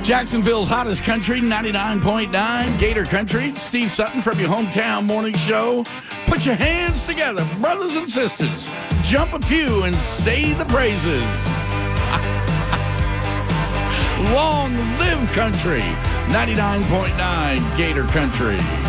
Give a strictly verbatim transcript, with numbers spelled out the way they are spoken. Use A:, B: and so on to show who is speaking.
A: Jacksonville's hottest country, ninety-nine point nine Gator Country. It's Steve Sutton from your hometown morning show. Put your hands together, brothers and sisters. Jump a pew and say the praises. Long live country, ninety-nine point nine Gator Country.